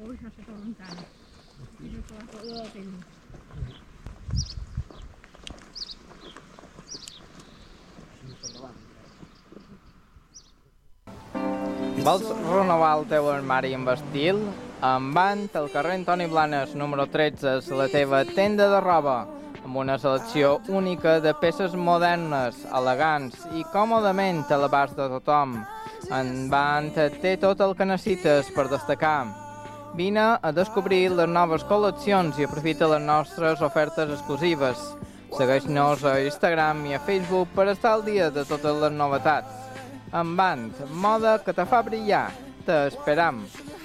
Ui, no sé per on tant. I no per la de la pell. Vols renovar el teu armari amb estil? En Vant, al carrer Antoni Blanes, número 13, és la teva tenda de roba, amb una selecció única de peces modernes, elegants i còmodament a l'abast de tothom. En Vant té tot el que necessites per destacar. Vine a descobrir les noves col·leccions i aprofita les nostres ofertes exclusives. Segueix-nos a Instagram i a Facebook per estar al dia de totes les novetats. En Vant, moda que te fa brillar. T'esperam.